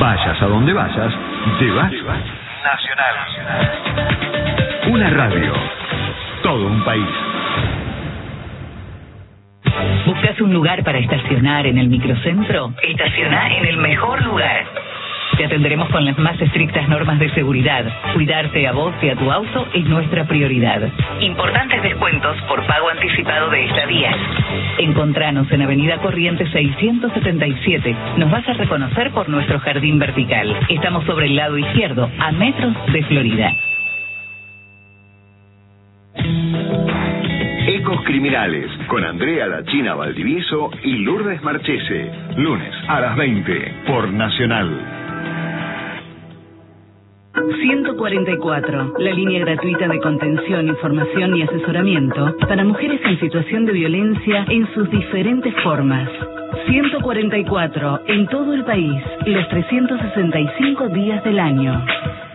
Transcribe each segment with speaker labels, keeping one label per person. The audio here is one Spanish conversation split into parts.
Speaker 1: Vayas a donde vayas, te vas. Nacional. Una radio. Todo un país.
Speaker 2: ¿Buscas un lugar para estacionar en el microcentro? Estaciona en el mejor lugar. Te atenderemos con las más estrictas normas de seguridad. Cuidarte a vos y a tu auto es nuestra prioridad. Importantes descuentos por pago anticipado de estadías. Encontranos en Avenida Corrientes 677. Nos vas a reconocer por nuestro jardín vertical. Estamos sobre el lado izquierdo, a metros de Florida.
Speaker 1: Ecos Criminales, con Andrea La China Valdivieso y Lourdes Marchese. Lunes a las 20 por Nacional.
Speaker 2: 144, la línea gratuita de contención, información y asesoramiento para mujeres en situación de violencia en sus diferentes formas. 144, en todo el país, los 365 días del año.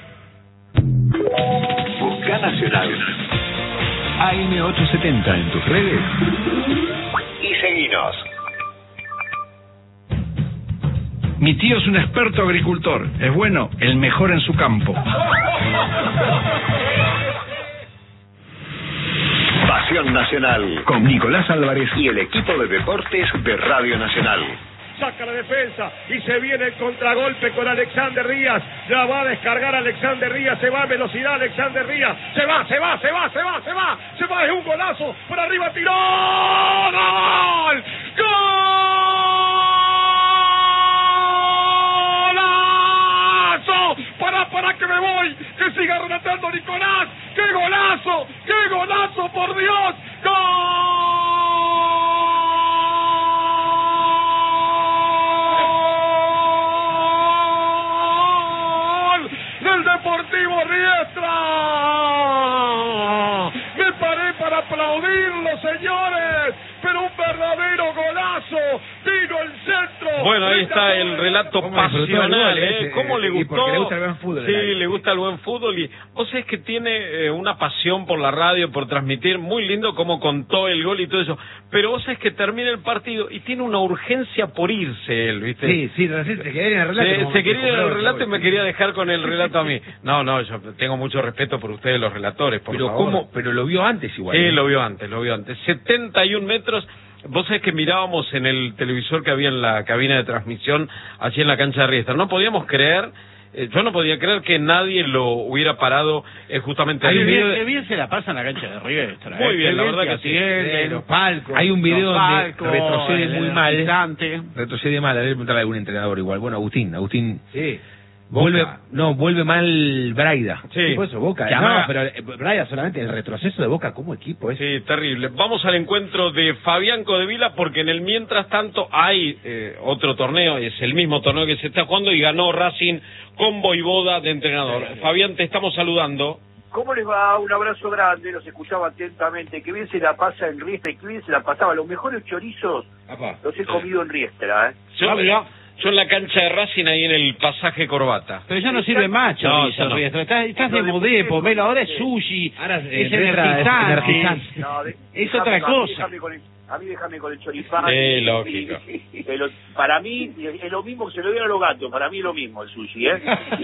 Speaker 1: Busca Nacional. AM870 en tus redes y seguinos.
Speaker 3: Mi tío es un experto agricultor. Es bueno, el mejor en su campo.
Speaker 1: Pasión Nacional con Nicolás Álvarez y el equipo de deportes de Radio Nacional.
Speaker 4: Saca la defensa y se viene el contragolpe con Alexander Díaz. La va a descargar Alexander Díaz. Se va a velocidad Alexander Díaz. Se va. Es un golazo. Por arriba tiró. ¡Gol! ¡Golazo! Para que me voy. Que siga relatando Nicolás. ¡Qué golazo! ¡Qué golazo, por Dios! ¡Del Deportivo Riestra! Me paré para aplaudirlo, señores, pero un verdadero golazo. Vino el centro.
Speaker 5: Bueno, ahí está el relato pasional, ¿eh? ¿Cómo le gustó?
Speaker 6: Porque le gusta el buen fútbol.
Speaker 5: Sí, le gusta el buen fútbol. Y vos sabés que tiene una pasión por la radio, por transmitir. Muy lindo cómo contó el gol y todo eso. Pero vos sabés que termina el partido y tiene una urgencia por irse él, ¿viste?
Speaker 6: Sí, se quería ir en el relato.
Speaker 5: Se quería ir en el relato y me quería dejar con el relato a mí. No, yo tengo mucho respeto por ustedes, los relatores, por favor.
Speaker 6: ¿Cómo? Pero lo vio antes igual.
Speaker 5: Sí, lo vio antes. 71 metros. Vos sabés que mirábamos en el televisor que había en la cabina de transmisión, allí en la cancha de Riestra. No podíamos creer, yo no podía creer que nadie lo hubiera parado justamente ahí.
Speaker 7: Qué bien se la pasa en la cancha de Riestra.
Speaker 5: Muy bien, la verdad que sí.
Speaker 6: Los palcos. Hay un video donde retrocede muy mal. Retrocede mal, a ver, preguntarle a algún entrenador igual. Bueno, Agustín. Sí. Vuelve mal Braida.
Speaker 5: Sí.
Speaker 6: Por eso Boca. Pero Braida solamente el retroceso de Boca como equipo es.
Speaker 5: Sí, terrible. Vamos al encuentro de Fabián Codevila porque en el mientras tanto hay otro torneo, es el mismo torneo que se está jugando y ganó Racing con Voivoda de entrenador. Fabián, te estamos saludando.
Speaker 8: ¿Cómo les va? Un abrazo grande, los escuchaba atentamente. Que bien se la pasa en Riestra y que bien se la pasaba. Los mejores chorizos los he comido en Riestra,
Speaker 5: Yo en la cancha de Racing, ahí en el pasaje Corbata.
Speaker 7: Pero ya no sirve más chorizo, Riestra. Estás de modepo, Melo, ahora es sushi,
Speaker 6: ahora
Speaker 7: es energizante. Es otra cosa.
Speaker 8: A mí déjame con el choripán.
Speaker 5: Lógico.
Speaker 8: Para mí es lo mismo que se lo dieron a los gatos. Para mí es lo mismo el sushi, ¿eh?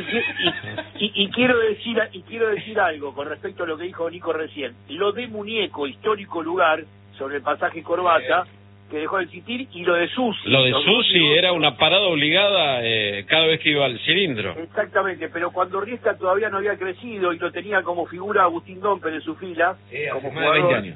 Speaker 8: Y quiero decir algo con respecto a lo que dijo Nico recién. Lo de Muñeco, histórico lugar sobre el pasaje Corbata, que dejó de existir, y lo de Susi.
Speaker 5: Lo de Susi era una parada obligada cada vez que iba al cilindro.
Speaker 8: Exactamente, pero cuando Riestra todavía no había crecido y lo tenía como figura Agustín Domper en su fila, como
Speaker 6: más de 20 años.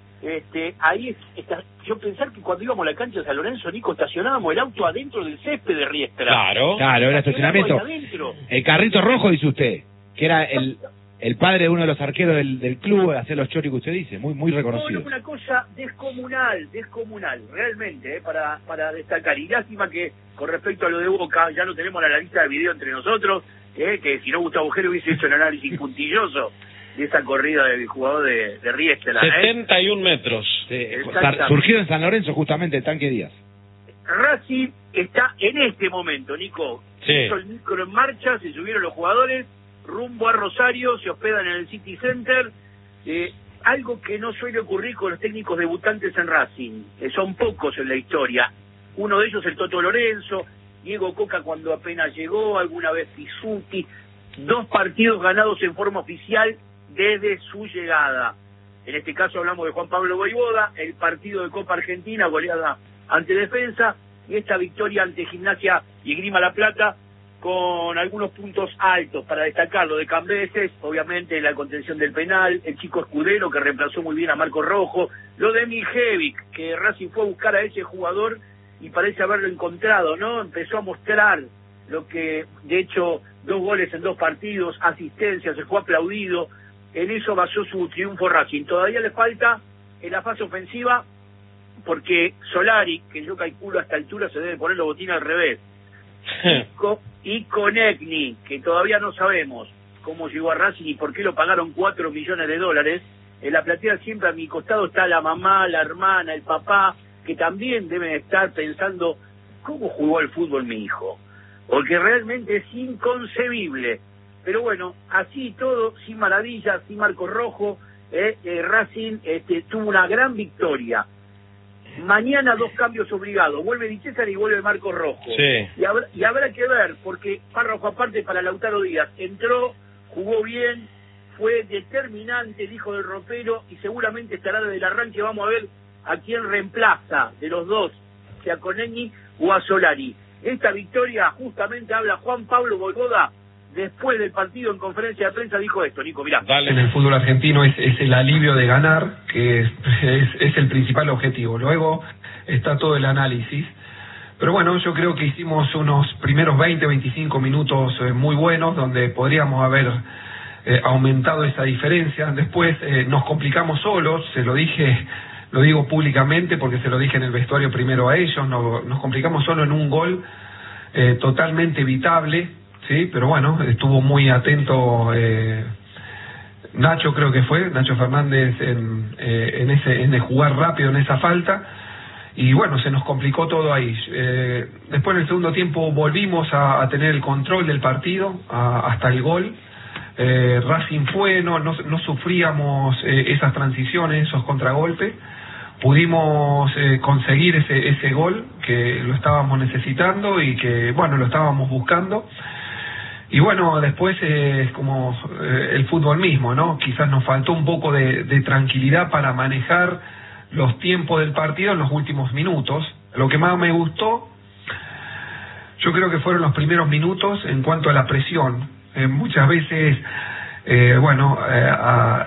Speaker 8: Ahí yo pensar que cuando íbamos a la cancha de San Lorenzo, Nico, estacionábamos el auto adentro del césped de Riestra.
Speaker 6: Claro, era estacionamiento. El carrito rojo, dice usted, que era el padre de uno de los arqueros del club, hacer los choris que usted dice, muy reconocido.
Speaker 8: No, una cosa descomunal, realmente, para destacar. Y lástima que, con respecto a lo de Boca, ya no tenemos la lista de video entre nosotros, que si no Gustavo Gero hubiese hecho un análisis puntilloso de esa corrida del jugador de Riestra.
Speaker 5: 71 metros.
Speaker 6: Sí, surgido en San Lorenzo justamente el Tanque Díaz.
Speaker 8: Racing está en este momento, Nico. Hizo el micro en marcha, se subieron los jugadores, rumbo a Rosario, se hospedan en el City Center, algo que no suele ocurrir con los técnicos debutantes en Racing, son pocos en la historia. Uno de ellos el Toto Lorenzo, Diego Coca cuando apenas llegó, alguna vez Pizzuti, 2 partidos ganados en forma oficial desde su llegada. En este caso hablamos de Juan Pablo Vojvoda, el partido de Copa Argentina, goleada ante Defensa, y esta victoria ante Gimnasia y Esgrima La Plata, con algunos puntos altos para destacar, lo de Cambeses, obviamente la contención del penal, el chico Escudero que reemplazó muy bien a Marco Rojo, lo de Mijevic, que Racing fue a buscar a ese jugador y parece haberlo encontrado, ¿no? Empezó a mostrar lo que, de hecho, 2 goles en 2 partidos, asistencia, se fue aplaudido, en eso basó su triunfo Racing. Todavía le falta en la fase ofensiva, porque Solari, que yo calculo a esta altura se debe poner los botines al revés, y Konechny, que todavía no sabemos cómo llegó a Racing y por qué lo pagaron $4 millones. En la platea siempre a mi costado está la mamá, la hermana, el papá, que también deben estar pensando cómo jugó al fútbol mi hijo, porque realmente es inconcebible. Pero bueno, así todo, sin maravillas, sin Marco Rojo, Racing tuvo una gran victoria. Mañana 2 cambios obligados, vuelve Di César y vuelve Marco Rojo.
Speaker 5: Sí.
Speaker 8: Y habrá que ver, porque párrafo aparte para Lautaro Díaz, entró, jugó bien, fue determinante el hijo del ropero y seguramente estará desde el arranque. Vamos a ver a quién reemplaza de los dos, sea Konechny o a Solari. Esta victoria justamente habla Juan Pablo Vojvoda. Después del partido en conferencia de prensa dijo esto, Nico, mirá.
Speaker 9: En el fútbol argentino es el alivio de ganar, que es el principal objetivo. Luego está todo el análisis. Pero bueno, yo creo que hicimos unos primeros 20-25 minutos muy buenos, donde podríamos haber aumentado esa diferencia. Después nos complicamos solos, se lo dije, lo digo públicamente porque se lo dije en el vestuario primero a ellos, nos complicamos solo en un gol totalmente evitable. Sí, pero bueno, estuvo muy atento Nacho, creo que fue Nacho Fernández en jugar rápido en esa falta, y bueno, se nos complicó todo ahí. Después en el segundo tiempo volvimos a tener el control del partido hasta el gol. Racing fue, no sufríamos esas transiciones, esos contragolpes. Pudimos conseguir ese gol que lo estábamos necesitando y que bueno, lo estábamos buscando. Y bueno, después es como el fútbol mismo, ¿no? Quizás nos faltó un poco de tranquilidad para manejar los tiempos del partido en los últimos minutos. Lo que más me gustó, yo creo que fueron los primeros minutos en cuanto a la presión. Muchas veces,